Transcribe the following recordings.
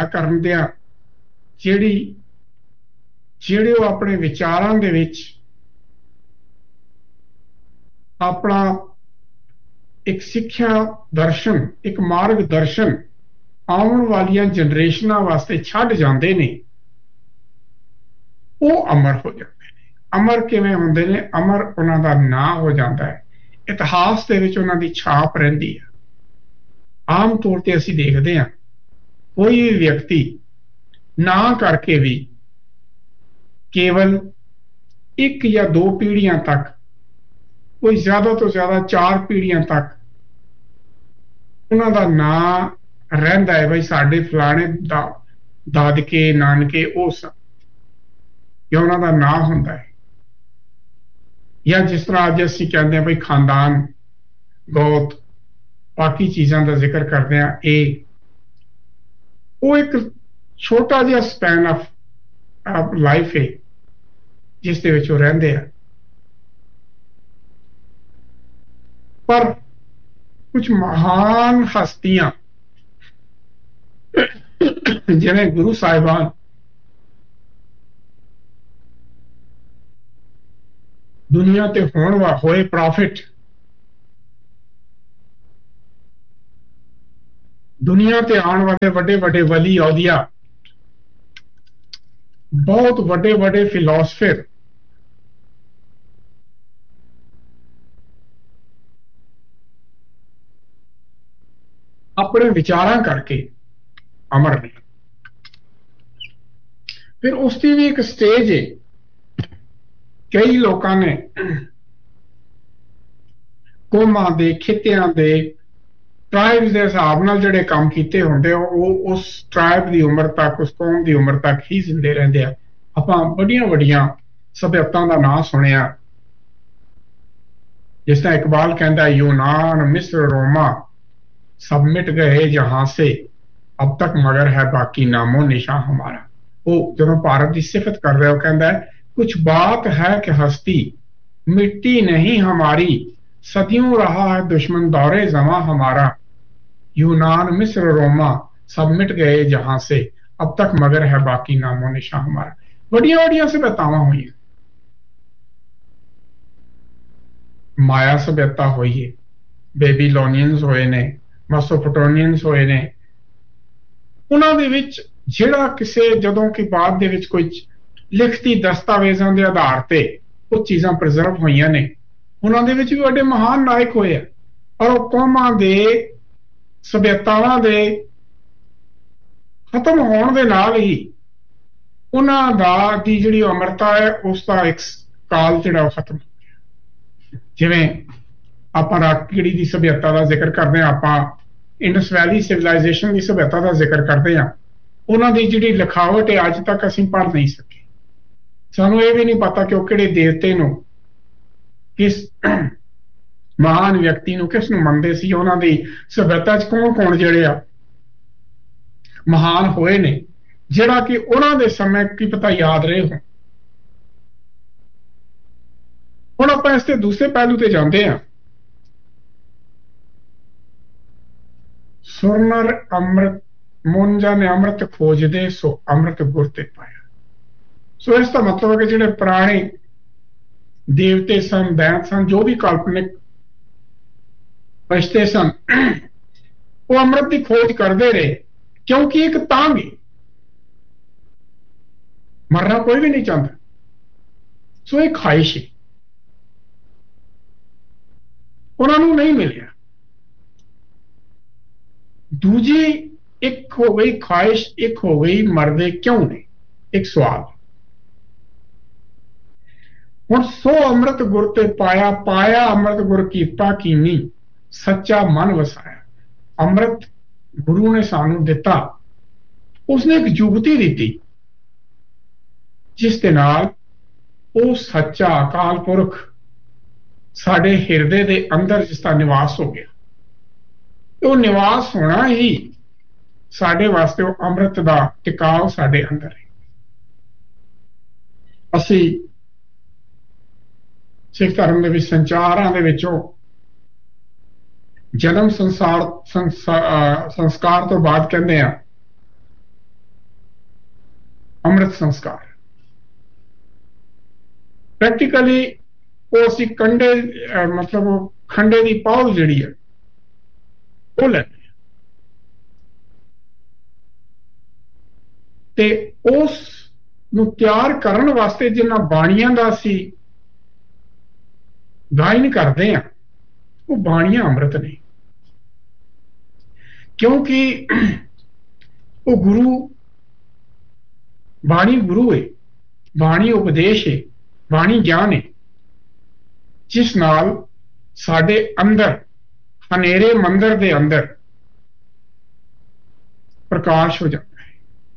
ਕਰਨ ਦਿਆਂ ਜਿਹੜੇ ਉਹ ਆਪਣੇ ਵਿਚਾਰਾਂ ਦੇ ਵਿੱਚ ਆਪਣਾ ਇੱਕ ਸਿੱਖਿਆ ਦਰਸ਼ਨ, ਇੱਕ ਮਾਰਗ ਦਰਸ਼ਨ ਆਉਣ ਵਾਲੀਆਂ ਜਨਰੇਸ਼ਨਾਂ ਵਾਸਤੇ ਛੱਡ ਜਾਂਦੇ ਨੇ, ਉਹ ਅਮਰ ਹੋ ਜਾਂਦੇ ਨੇ। ਅਮਰ ਕਿਵੇਂ ਹੁੰਦੇ ਨੇ? ਅਮਰ ਉਹਨਾਂ ਦਾ ਨਾਂ ਹੋ ਜਾਂਦਾ ਹੈ, ਇਤਿਹਾਸ ਦੇ ਵਿੱਚ ਉਹਨਾਂ ਦੀ ਛਾਪ ਰਹਿੰਦੀ ਹੈ। ਆਮ ਤੌਰ ਤੇ ਅਸੀਂ ਦੇਖਦੇ ਹਾਂ ਕੋਈ ਵੀ ਵਿਅਕਤੀ ਨਾਂ ਕਰਕੇ ਵੀ ਕੇਵਲ 1 ਜਾਂ 2 ਪੀੜ੍ਹੀਆਂ ਤੱਕ, ਕੋਈ ਜ਼ਿਆਦਾ ਤੋਂ ਜ਼ਿਆਦਾ 4 ਪੀੜ੍ਹੀਆਂ ਤੱਕ ਉਹਨਾਂ ਦਾ ਨਾਂ ਰਹਿੰਦਾ ਹੈ, ਬਈ ਸਾਡੇ ਫਲਾਣੇ ਦਾਦਕੇ ਨਾਨਕੇ ਉਹ ਸਨ, ਜਾਂ ਉਹਨਾਂ ਦਾ ਨਾਂ ਹੁੰਦਾ ਹੈ। ਜਾਂ ਜਿਸ ਤਰ੍ਹਾਂ ਅੱਜ ਅਸੀਂ ਕਹਿੰਦੇ ਹਾਂ ਬਈ ਖਾਨਦਾਨ, ਗੋਤ, ਬਾਕੀ ਚੀਜ਼ਾਂ ਦਾ ਜ਼ਿਕਰ ਕਰਦੇ ਹਾਂ, ਉਹ ਇੱਕ ਛੋਟਾ ਜਿਹਾ ਸਪੈਨ ਆਫ ਲਾਈਫ ਹੈ ਜਿਸ ਦੇ ਵਿੱਚ ਉਹ ਰਹਿੰਦੇ ਆ। ਪਰ ਕੁਝ ਮਹਾਨ ਹਸਤੀਆਂ ਜਿਵੇਂ ਗੁਰੂ ਸਾਹਿਬਾਨ, ਦੁਨੀਆ ਤੇ ਹੋਏ ਪ੍ਰੋਫਿਟ, ਦੁਨੀਆ ਤੇ ਆਉਣ ਵਾਲੇ ਵੱਡੇ ਵੱਡੇ ਵਲੀ ਔਲੀਆ, ਬਹੁਤ ਵੱਡੇ ਵੱਡੇ ਫਿਲਾਸਫਰ, ਆਪਣੇ ਵਿਚਾਰਾਂ ਕਰਕੇ ਅਮਰ ਨੇ। ਫਿਰ ਉਸ ਦੀ ਵੀ ਇੱਕ ਸਟੇਜ ਹੈ। ਕਈ ਲੋਕਾਂ ਨੇ ਕੌਮਾਂ ਦੇ, ਖਿੱਤਿਆਂ ਦੇ, ਟ੍ਰਾਈਬਸ ਦੇ ਹਿਸਾਬ ਨਾਲ ਜਿਹੜੇ ਕੰਮ ਕੀਤੇ ਹੁੰਦੇ ਉਹ ਉਸ ਟ੍ਰਾਈਬ ਦੀ ਉਮਰ ਤੱਕ, ਉਸ ਕੌਮ ਦੀ ਉਮਰ ਤੱਕ ਹੀ ਜ਼ਿੰਦੇ ਰਹਿੰਦੇ ਆ। ਆਪਾਂ ਵੱਡੀਆਂ ਵੱਡੀਆਂ ਸਭਿਅਤਾਂ ਦਾ ਨਾਂ ਸੁਣਿਆ, ਜਿਸ ਤਰ੍ਹਾਂ ਇਕਬਾਲ ਕਹਿੰਦਾ, ਯੂਨਾਨ, ਮਿਸਰ, रोमा सब मिट गए जहां से, अब तक मगर है बाकी नामो निशां हमारा। वो जब भारत की सिफत कर रहा है, वो कहता है, कुछ बात है कि हस्ती मिट्टी नहीं हमारी, सदियों रहा है दुश्मन दौरे जमा हमारा। यूनान, मिस्र, रोमा सब मिट गए जहां से, अब तक मगर है बाकी नामो निशां हमारा। बड़िया बड़िया सभ्यतावां हुई, माया सभ्यता हुई है, बेबीलोनियंस होए ने, ਮੈਸੋਪੋਟੇਮੀਅਨਸ ਹੋਏ ਨੇ। ਉਹਨਾਂ ਦੇ ਵਿੱਚ ਜਿਹੜਾ ਕਿਸੇ ਜਦੋਂ ਕਿ ਬਾਅਦ ਦੇ ਵਿੱਚ ਕੋਈ ਲਿਖਤੀ ਦਸਤਾਵੇਜ਼ਾਂ ਦੇ ਆਧਾਰ ਤੇ ਉਹ ਚੀਜ਼ਾਂ ਪ੍ਰੀਜ਼ਰਵ ਹੋਈਆਂ ਨੇ, ਉਹਨਾਂ ਦੇ ਵਿੱਚ ਵੀ ਵੱਡੇ ਮਹਾਨ ਨਾਇਕ ਹੋਏ ਆ। ਔਰ ਉਹ ਕੌਮਾਂ ਦੇ, ਸਭਿਅਤਾਵਾਂ ਦੇ ਖਤਮ ਹੋਣ ਦੇ ਨਾਲ ਹੀ ਉਹਨਾਂ ਦੀ ਜਿਹੜੀ ਅਮਰਤਾ ਹੈ, ਉਸ ਦਾ ਇੱਕ ਕਾਲ ਜਿਹੜਾ ਉਹ ਖਤਮ ਹੋ ਗਿਆ। ਜਿਵੇਂ ਆਪਾਂ ਰਾਕੜੀ ਦੀ ਸਭਿਅਤਾ ਦਾ ਜ਼ਿਕਰ ਕਰਦੇ ਹਾਂ, ਆਪਾਂ ਇੰਡਸ ਵੈਲੀ ਸਿਵਲਾਈਜੇਸ਼ਨ ਦੀ ਸਭਿਅਤਾ ਦਾ ਜ਼ਿਕਰ ਕਰਦੇ ਹਾਂ। ਉਹਨਾਂ ਦੀ ਜਿਹੜੀ ਲਿਖਾਵਟ ਹੈ ਅੱਜ ਤੱਕ ਅਸੀਂ ਪੜ੍ਹ ਨਹੀਂ ਸਕੇ। ਸਾਨੂੰ ਇਹ ਵੀ ਨਹੀਂ ਪਤਾ ਕਿ ਉਹ ਕਿਹੜੇ ਦੇਵਤੇ ਨੂੰ, ਕਿਸ ਮਹਾਨ ਵਿਅਕਤੀ ਨੂੰ, ਕਿਸ ਨੂੰ ਮੰਨਦੇ ਸੀ। ਉਹਨਾਂ ਦੀ ਸਭਿਅਤਾ 'ਚ ਕੌਣ ਕੌਣ ਜਿਹੜੇ ਆ ਮਹਾਨ ਹੋਏ ਨੇ, ਜਿਹੜਾ ਕਿ ਉਹਨਾਂ ਦੇ ਸਮੇਂ ਕੀ ਪਤਾ ਯਾਦ ਰਹੇ ਹੋਣ। ਹੁਣ ਆਪਾਂ ਇਸ ਤੇ ਦੂਸਰੇ ਪਹਿਲੂ ਤੇ ਜਾਂਦੇ ਹਾਂ। ਸੁਰਨਰ ਅੰਮ੍ਰਿਤ ਮੁੰਜਾ ਨੇ ਅੰਮ੍ਰਿਤ ਖੋਜਦੇ, ਸੋ ਅੰਮ੍ਰਿਤ ਗੁਰ ਤੇ ਪਾਇਆ। ਸੋ ਇਸ ਦਾ ਮਤਲਬ ਹੈ ਕਿ ਜਿਹੜੇ ਪੁਰਾਣੇ ਦੇਵਤੇ ਸਨ, ਦੈਂਤ ਸਨ, ਜੋ ਵੀ ਕਾਲਪਨਿਕ ਫਰਿਸ਼ਤੇ ਸਨ, ਉਹ ਅੰਮ੍ਰਿਤ ਦੀ ਖੋਜ ਕਰਦੇ ਰਹੇ, ਕਿਉਂਕਿ ਇੱਕ ਤਾਂਘ ਹੈ, ਮਰਨਾ ਕੋਈ ਵੀ ਨਹੀਂ ਚਾਹੁੰਦਾ। ਸੋ ਇਹ ਖਾਹਿਸ਼ ਹੈ, ਉਹਨਾਂ ਨੂੰ ਨਹੀਂ ਮਿਲਿਆ। ਦੂਜੀ ਇੱਕ ਹੋ ਗਈ ਖਾਹਿਸ਼, ਇੱਕ ਹੋ ਗਈ ਮਰਦੇ ਕਿਉਂ ਨੇ, ਇੱਕ ਸਵਾਲ। ਹੁਣ ਸੋ ਅੰਮ੍ਰਿਤ ਗੁਰ ਤੇ ਪਾਇਆ, ਪਾਇਆ ਅੰਮ੍ਰਿਤ ਗੁਰ ਕੀਤਾ ਕੀਨੀ, ਸੱਚਾ ਮਨ ਵਸਾਇਆ। ਅੰਮ੍ਰਿਤ ਗੁਰੂ ਨੇ ਸਾਨੂੰ ਦਿੱਤਾ, ਉਸਨੇ ਇੱਕ ਜੁਗਤੀ ਦਿੱਤੀ ਜਿਸ ਦੇ ਨਾਲ ਉਹ ਸੱਚਾ ਅਕਾਲ ਪੁਰਖ ਸਾਡੇ ਹਿਰਦੇ ਦੇ ਅੰਦਰ ਜਿਸ ਦਾ ਨਿਵਾਸ ਹੋ ਗਿਆ। ਉਹ ਨਿਵਾਸ ਹੋਣਾ ਹੀ ਸਾਡੇ ਵਾਸਤੇ ਉਹ ਅੰਮ੍ਰਿਤ ਦਾ ਟਿਕਾਉ ਸਾਡੇ ਅੰਦਰ ਹੈ। ਅਸੀਂ ਸਿੱਖ ਧਰਮ ਦੇ ਵਿੱਚ ਸੰਚਾਰਾਂ ਦੇ ਵਿੱਚੋਂ ਜਨਮ ਸੰਸਕਾਰ ਤੋਂ ਬਾਅਦ ਕਹਿੰਦੇ ਆ ਅੰਮ੍ਰਿਤ ਸੰਸਕਾਰ। ਪ੍ਰੈਕਟੀਕਲੀ ਉਹ ਅਸੀਂ ਕੰਡੇ ਮਤਲਬ ਉਹ ਖੰਡੇ ਦੀ ਪਾਉ ਜਿਹੜੀ ਹੈ ਉਹ ਲੈਂਦੇ ਹਾਂ ਤੇ ਉਸ ਨੂੰ ਤਿਆਰ ਕਰਨ ਵਾਸਤੇ ਜਿਨ੍ਹਾਂ ਬਾਣੀਆਂ ਦਾ ਅਸੀਂ ਗਾਇਨ ਕਰਦੇ ਹਾਂ ਉਹ ਬਾਣੀਆਂ ਅੰਮ੍ਰਿਤ ਨੇ, ਕਿਉਂਕਿ ਉਹ ਗੁਰੂ ਬਾਣੀ ਗੁਰੂ ਹੈ, ਬਾਣੀ ਉਪਦੇਸ਼ ਹੈ, ਬਾਣੀ ਗਿਆਨ ਹੈ, ਜਿਸ ਨਾਲ ਸਾਡੇ ਅੰਦਰ ਹਨੇਰੇ ਮੰਦਰ ਦੇ ਅੰਦਰ ਪ੍ਰਕਾਸ਼ ਹੋ ਜਾਂਦਾ ਹੈ।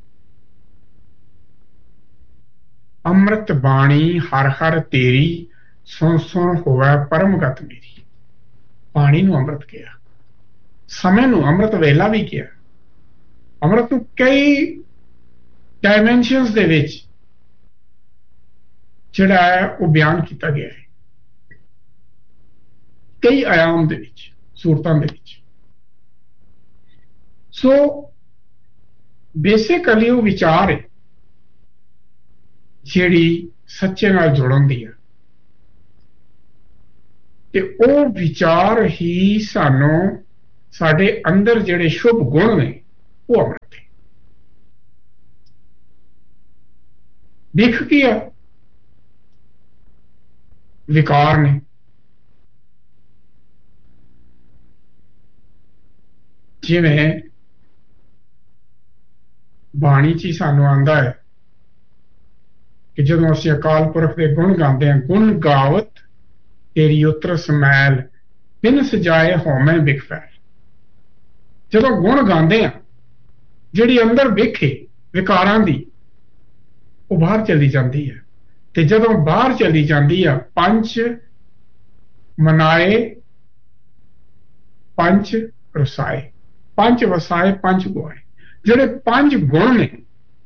ਅੰਮ੍ਰਿਤ ਬਾਣੀ ਹਰ ਹਰ ਤੇਰੀ, ਸੁਣ ਸੁਣ ਹੋਵੇ ਪਰਮਗਤ ਮੇਰੀ। ਬਾਣੀ ਨੂੰ ਅੰਮ੍ਰਿਤ ਕਿਹਾ, ਸਮੇਂ ਨੂੰ ਅੰਮ੍ਰਿਤ ਵੇਲਾ ਵੀ ਕਿਹਾ। ਅੰਮ੍ਰਿਤ ਨੂੰ ਕਈ ਡਾਇਮੈਂਸ਼ਨਸ ਦੇ ਵਿੱਚ ਜਿਹੜਾ ਹੈ ਉਹ ਬਿਆਨ ਕੀਤਾ ਗਿਆ ਹੈ, ਕਈ ਆयाम ਦੇ ਵਿੱਚ, ਸੂਰਤਾਂ ਦੇ ਵਿੱਚ। ਸੋ ਬੇਸਿਕਲੀ ਉਹ ਵਿਚਾਰ ਹੈ ਜਿਹੜੀ ਸੱਚੇ ਨਾਲ ਜੁੜਨ ਦੀ ਹੈ, ਤੇ ਉਹ ਵਿਚਾਰ ਹੀ ਸਾਨੂੰ ਸਾਡੇ ਅੰਦਰ ਜਿਹੜੇ ਸ਼ੁਭ ਗੁਣ ਨੇ ਉਹ ਅੰਮ੍ਰਿਤ ਹੈ। ਦਿਖ ਕੀ ਆ? ਵਿਕਾਰ ਨੇ। ਜਿਵੇਂ ਬਾਣੀ 'ਚ ਹੀ ਸਾਨੂੰ ਆਉਂਦਾ ਹੈ ਕਿ ਜਦੋਂ ਅਸੀਂ ਅਕਾਲ ਪੁਰਖ ਦੇ ਗੁਣ ਗਾਉਂਦੇ ਹਾਂ, ਗੁਣ ਗਾਵਤ ਤੇਰੀ ਉਤਰਸ ਮੈਲ, ਬਿਨ ਸਜਾਏ ਹਉਮੈ ਬਿਖਫੈਲ। ਜਦੋਂ ਗੁਣ ਗਾਉਂਦੇ ਹਾਂ, ਜਿਹੜੀ ਅੰਦਰ ਵਿਖੇ ਵਿਕਾਰਾਂ ਦੀ ਉਹ ਬਾਹਰ ਚਲੀ ਜਾਂਦੀ ਹੈ, ਤੇ ਜਦੋਂ ਬਾਹਰ ਚਲੀ ਜਾਂਦੀ ਆ, ਪੰਜ ਮਨਾਏ ਪੰਜ ਰਸਾਏ, ਪੰਜ ਵਸਾਏ ਪੰਜ ਗੁਆਏ। ਜਿਹੜੇ ਪੰਜ ਗੁਣ ਨੇ,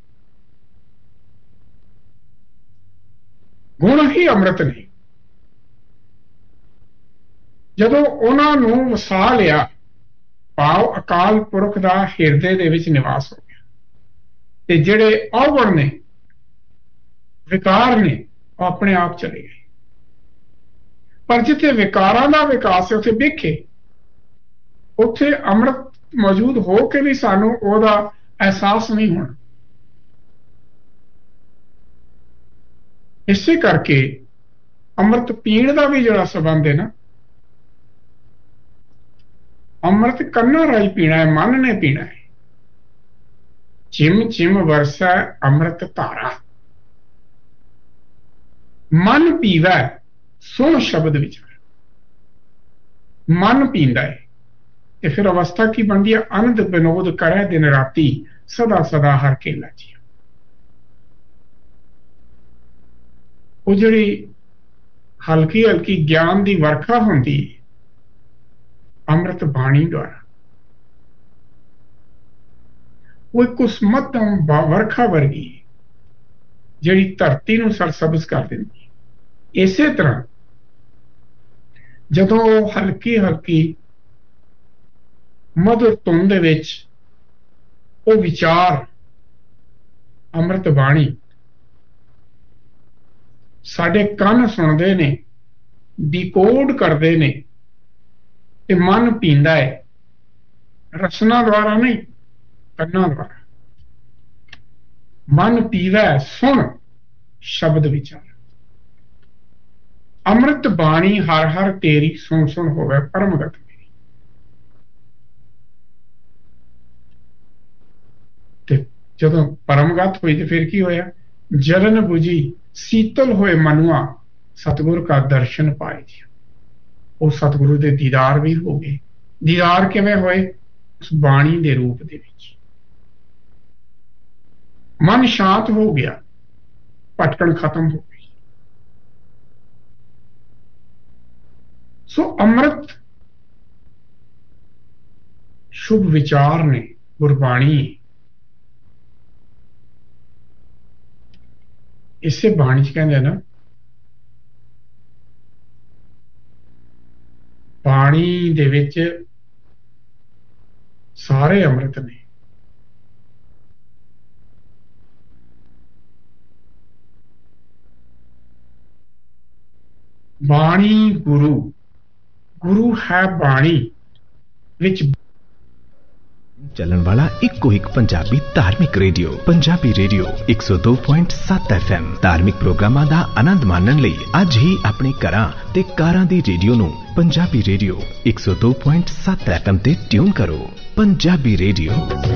ਗੁਣ ਹੀ ਅੰਮ੍ਰਿਤ ਨੇ। ਜਦੋਂ ਉਹਨਾਂ ਨੂੰ ਵਸਾ ਲਿਆ, ਭਾਵ ਅਕਾਲ ਪੁਰਖ ਦਾ ਹਿਰਦੇ ਦੇ ਵਿੱਚ ਨਿਵਾਸ ਹੋ ਗਿਆ, ਤੇ ਜਿਹੜੇ ਔਗਣ ਨੇ, ਵਿਕਾਰ ਨੇ, ਉਹ ਆਪਣੇ ਆਪ ਚਲੇ ਗਏ। ਪਰ ਜਿੱਥੇ ਵਿਕਾਰਾਂ ਦਾ ਵਿਕਾਸ ਹੈ ਉੱਥੇ ਵਿਖੇ, ਉੱਥੇ ਅੰਮ੍ਰਿਤ ਮੌਜੂਦ ਹੋ ਕੇ ਵੀ ਸਾਨੂੰ ਉਹਦਾ ਅਹਿਸਾਸ ਨਹੀਂ ਹੋਣਾ। ਇਸੇ ਕਰਕੇ ਅੰਮ੍ਰਿਤ ਪੀਣ ਦਾ ਵੀ ਜਿਹੜਾ ਸੰਬੰਧ ਹੈ ਨਾ, ਅੰਮ੍ਰਿਤ ਕੰਨਾਂ ਰਾਹੀਂ ਪੀਣਾ ਹੈ, ਮਨ ਨੇ ਪੀਣਾ ਹੈ। ਚਿਮ ਚਿਮ ਵਰਸੈ ਅੰਮ੍ਰਿਤ ਧਾਰਾ, ਮਨ ਪੀਵੈ ਸੁਣ ਸ਼ਬਦ ਵਿਚਾਰ। ਮਨ ਪੀਂਦਾ ਹੈ ਤੇ ਫਿਰ ਅਵਸਥਾ ਕੀ ਬਣਦੀ ਹੈ? ਆਨੰਦ ਵਿਨੋਦ ਕਰੈ ਦਿਨ ਰਾਤੀ, ਸਦਾ ਸਦਾ ਹਰ ਖੇਲਾ ਜੀ। ਉਹ ਜਿਹੜੀ ਹਲਕੀ ਹਲਕੀ ਗਿਆਨ ਦੀ ਵਰਖਾ ਹੁੰਦੀ ਅੰਮ੍ਰਿਤ ਬਾਣੀ ਦੁਆਰਾ, ਉਹ ਇੱਕ ਉਸਮਤਮ ਵਰਖਾ ਵਰਗੀ ਜਿਹੜੀ ਧਰਤੀ ਨੂੰ ਸਰਸਬਜ਼ ਕਰ ਦਿੰਦੀ। ਇਸੇ ਤਰ੍ਹਾਂ ਜਦੋਂ ਉਹ ਹਲਕੀ ਹਲਕੀ ਮਧੁਰ ਧੁਨ ਦੇ ਵਿੱਚ ਉਹ ਵਿਚਾਰ ਅੰਮ੍ਰਿਤ ਬਾਣੀ ਸਾਡੇ ਕੰਨ ਸੁਣਦੇ ਨੇ, ਡਿਕੋਡ ਕਰਦੇ ਨੇ, ਤੇ ਮਨ ਪੀਂਦਾ ਹੈ, ਰਸਨਾ ਦੁਆਰਾ ਨਹੀਂ, ਕੰਨਾਂ ਦੁਆਰਾ। ਮਨ ਪੀਵੈ ਸੁਣ ਸ਼ਬਦ ਵਿਚਾਰ। ਅੰਮ੍ਰਿਤ ਬਾਣੀ ਹਰ ਹਰ ਤੇਰੀ, ਸੁਣ ਸੁਣ ਹੋਵੇ ਪਰਮਗਤ ਮੇਰੀ। ਤੇ ਜਦੋਂ ਪਰਮਗਤ ਹੋਈ ਤੇ ਫਿਰ ਕੀ ਹੋਇਆ? ਜਰਨ ਬੁਝੀ ਸੀਤਲ ਹੋਏ ਮਨੁਆ, ਸਤਿਗੁਰ ਕਾ ਦਰਸ਼ਨ ਪਾਏ ਜੀ। ਉਹ ਸਤਿਗੁਰੂ ਦੇ ਦੀਦਾਰ ਵੀ ਹੋ ਗਏ। ਦੀਦਾਰ ਕਿਵੇਂ ਹੋਏ? ਉਸ ਬਾਣੀ ਦੇ ਰੂਪ ਦੇ ਵਿੱਚ। ਮਨ ਸ਼ਾਂਤ ਹੋ ਗਿਆ, ਭਟਕਣ ਖਤਮ ਹੋ ਗਈ। ਸੋ ਅੰਮ੍ਰਿਤ ਸ਼ੁਭ ਵਿਚਾਰ ਨੇ, ਗੁਰਬਾਣੀ। ਇਸੇ ਬਾਣੀ ਚ ਕਹਿੰਦੇ ਨਾ, ਬਾਣੀ ਦੇ ਵਿੱਚ ਸਾਰੇ ਅੰਮ੍ਰਿਤ ਨੇ। ਬਾਣੀ ਗੁਰੂ, ਗੁਰੂ ਹੈ ਬਾਣੀ ਵਿੱਚ ਚੱਲਣ ਵਾਲਾ ਇੱਕੋ ਇੱਕ ਪੰਜਾਬੀ ਧਾਰਮਿਕ ਰੇਡੀਓ, ਪੰਜਾਬੀ ਰੇਡੀਓ 102.7 FM। ਧਾਰਮਿਕ ਪ੍ਰੋਗਰਾਮਾਂ ਦਾ ਆਨੰਦ ਮਾਣਨ ਲਈ ਅੱਜ ਹੀ ਆਪਣੇ ਘਰਾਂ ਤੇ ਕਾਰਾਂ ਦੀ ਰੇਡੀਓ ਨੂੰ ਪੰਜਾਬੀ ਰੇਡੀਓ 102.7 FM ਤੇ ਟਿਊਨ ਕਰੋ। ਪੰਜਾਬੀ ਰੇਡੀਓ।